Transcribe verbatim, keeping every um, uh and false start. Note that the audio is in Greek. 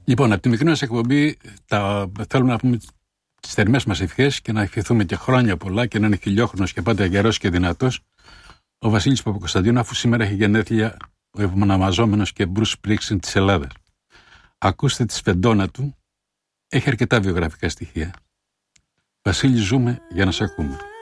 Λοιπόν, από τη μικρή μας εκπομπή τα... θέλουμε να πούμε τις θερμές μας ευχές και να ευχηθούμε και χρόνια πολλά και να είναι χιλιόχρονος και πάντα γερός και δυνατός ο Βασίλης Παπακοσταντίνου, αφού σήμερα έχει γενέθλια ο ευναμαζόμενος και Bruce Springsteen της Ελλάδας. Ακούστε τη σφεντόνα του, έχει αρκετά βιογραφικά στοιχεία. Βασίλη, ζούμε για να σε ακούμε.